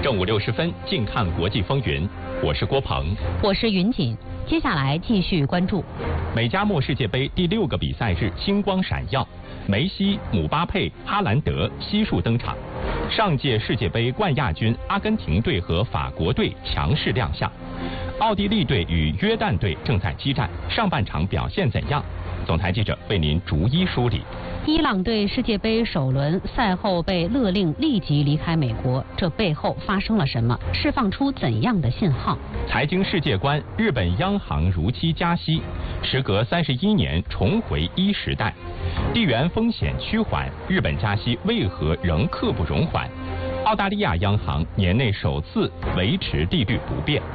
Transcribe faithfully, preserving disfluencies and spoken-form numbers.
正午六十分，近看国际风云，我是郭鹏， 我是云锦。接下来继续关注美加墨世界杯第六个比赛日，星光闪耀，梅西、姆巴佩、哈兰德悉数登场。上届世界杯冠亚军阿根廷队和法国队强势亮相，奥地利队与约旦队正在激战，上半场表现怎样？总台记者为您逐一梳理。 伊朗队世界杯首轮赛后被勒令立即离开美国，这背后发生了什么？释放出怎样的信号？ 财经世界观，日本央行如期加息，时隔三十一年重回一时代。地缘风险趋缓，日本加息为何仍刻不容缓？澳大利亚央行年内首次维持利率不变。